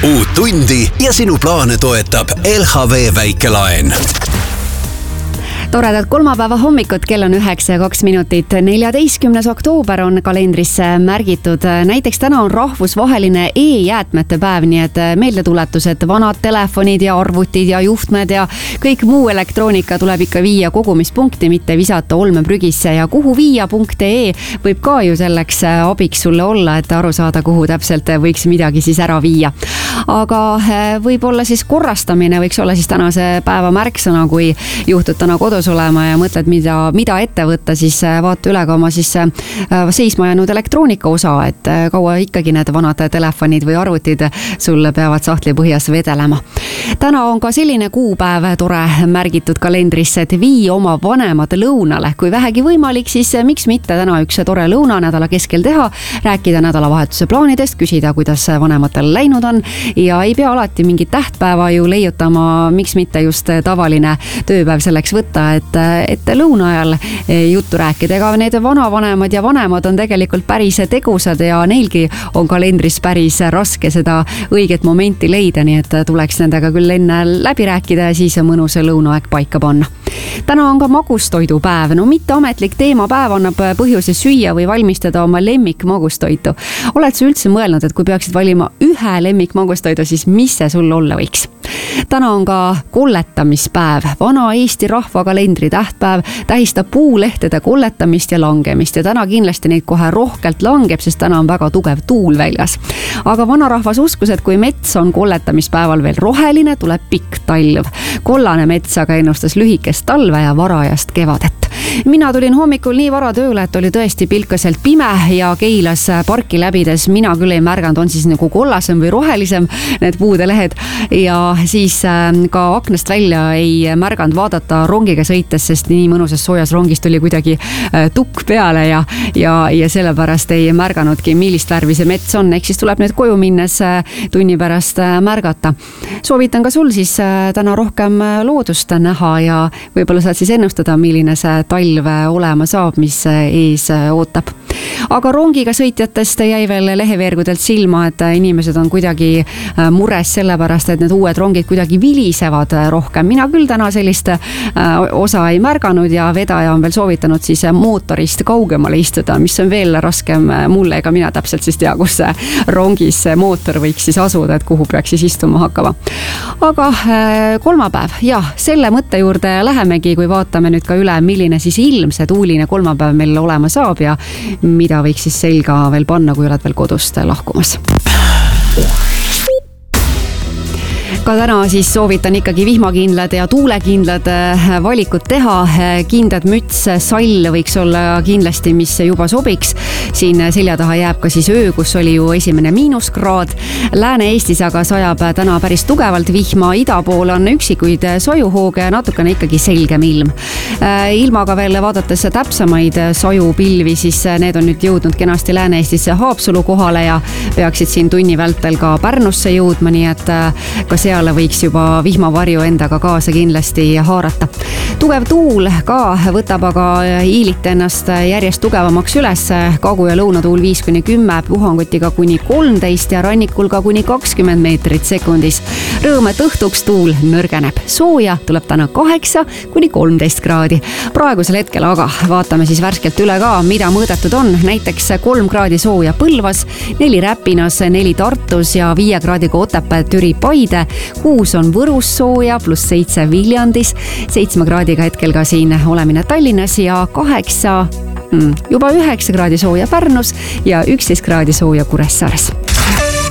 Uut tundi ja sinu plaane toetab LHV väikelaen. Toredad kolmapäeva hommikut, kell on 9:02. 14. oktoober on kalendrisse märgitud. Näiteks täna on rahvusvaheline e-jäätmete päev, nii et meeldetuletus, et vanad telefonid ja arvutid ja juhtmed ja kõik muu elektroonika tuleb ikka viia kogumispunkti, mitte visata olmeprügisse. Ja kuhu viia.ee võib ka ju selleks abiks sulle olla, et aru saada, kuhu täpselt võiks midagi siis ära viia. Aga võib-olla siis korrastamine võiks olla siis tänase päeva märksõna, kui juhtud täna kodus olema ja mõtled, mida ette võtta, siis vaata üle ka oma siis seisma jäänud elektroonika osa, et kaua ikkagi need vanad telefonid või arvutid sul peavad sahtli põhjas vedelema. Täna on ka selline kuupäev tore märgitud kalendrisse, et vii oma vanemad lõunale. Kui vähegi võimalik, siis miks mitte täna üks tore lõuna nädala keskel teha, rääkida nädalavahetuse plaanidest, küsida, kuidas vanematel läinud on ja ei pea alati mingit tähtpäeva ju leiutama, miks mitte just tavaline tööpäev selleks võtta, et lõuna ajal juttu rääkida. Ega need vanavanemad ja vanemad on tegelikult päris tegusad ja neilgi on kalendris päris raske seda õiget momenti leida, nii et tuleks nendega küll enne läbi rääkida ja siis mõnus lõunaaeg paika panna. Täna on ka magustoidupäev. No mitteametlik teemapäev annab põhjuse süüa või valmistada oma lemmik magustoitu. Oled sa üldse mõelnud, et kui peaksid valima ühe lemmik magustoidu, siis mis see sul olla võiks? Täna on ka kolletamispäev. Vana Eesti rahvakalendri tähtpäev tähistab puulehtede kolletamist ja langemist ja täna kindlasti neid kohe rohkelt langeb, sest täna on väga tugev tuul väljas. Aga vanarahvas uskus, et kui mets on kolletamispäeval veel roheline, tuleb pikk talv. Kollane mets aga ennustas lühikest talve ja varajast kevadet. Mina tulin hommikul nii vara tööle, et oli tõesti pilkaselt pime ja Keilas parki läbides mina küll ei märganud, on siis nagu kollasem või rohelisem need puude lehed ja siis ka aknast välja ei märganud vaadata rongiga sõites, sest nii mõnusas soojas rongis tuli kuidagi tukk peale ja sellepärast ei märganudki, millist värvi see mets on. Ehk siis tuleb nüüd koju minnes tunni pärast märgata. Soovitan ka sul siis täna rohkem loodust näha ja võib-olla saad siis ennustada, milline see talv olema saab, mis ees ootab. Aga rongiga sõitjatest jäi veel leheveergudelt silma, et inimesed on kuidagi mures sellepärast, et need uued rongid kuidagi vilisevad rohkem. Mina küll täna sellist osa ei märganud ja vedaja on veel soovitanud siis mootorist kaugemale istuda, mis on veel raskem mulle, ega mina täpselt siis tea, kus rongis mootor võiks siis asuda, et kuhu peaks siis istuma hakkama. Aga kolmapäev, jah, selle mõtte juurde lähemegi, kui vaatame nüüd ka üle, milline siis ilm see tuuline kolmapäev meil olema saab ja mida võiks siis selga veel panna, kui oled veel kodust lahkumas. Ka täna siis soovitan ikkagi vihmakindlad ja tuulekindlad valikud teha. Kindad müts, sall võiks olla kindlasti, mis juba sobiks. Siin selja taha jääb ka siis öö, kus oli ju esimene miinuskraad. Lääne-Eestis aga sajab täna päris tugevalt vihma. Ida pool on üksikuid sajuhooge ja natukene ikkagi selgem ilm. Ilmaga veel vaadates täpsemaid sajupilvi, siis need on nüüd jõudnud kenasti Lääne-Eestisse Haapsalu kohale ja peaksid siin tunni vältel ka Pärnusse jõudma, nii et ka seal võiks juba vihmavarju endaga kaasa kindlasti haarata. Tugev tuul ka võtab aga Iilit ennast järjest tugevamaks üles. Kagu- ja lõunatuul 5-10, puhangutiga kuni 13 ja rannikul ka kuni 20 meetrit sekundis. Rõõm, et õhtuks tuul nõrgeneb. Sooja tuleb täna 8-13 kraadi. Praegusel hetkel aga vaatame siis värskelt üle ka, mida mõõdetud on. Näiteks 3 kraadi sooja Põlvas, 4 Räpinas, 4 Tartus ja 5 kraadiga Otepää, Türi, Paide. 6 on Võrus sooja, +7 Viljandis, 7 kraadiga hetkel ka siin olemine Tallinnas ja 8, juba 9 kraadi sooja Pärnus ja 11 kraadi sooja Kuressaares.